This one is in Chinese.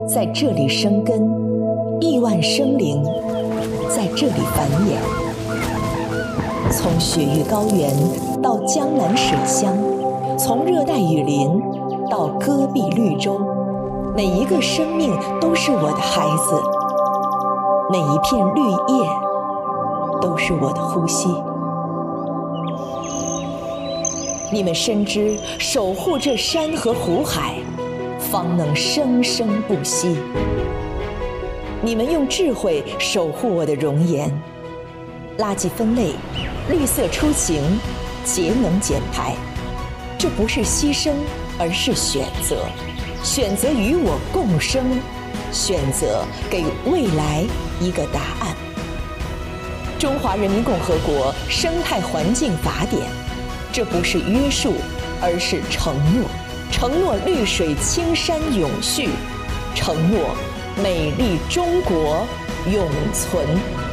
在这里生根，亿万生灵在这里繁衍。从雪域高原到江南水乡，从热带雨林到戈壁绿洲，每一个生命都是我的孩子，每一片绿叶都是我的呼吸。你们深知守护这山河湖海，方能生生不息。你们用智慧守护我的容颜，垃圾分类，绿色出行，节能减排，这不是牺牲，而是选择。选择与我共生，选择给未来一个答案。中华人民共和国生态环境法典，这不是约束，而是承诺。承诺绿水青山永续，承诺美丽中国永存。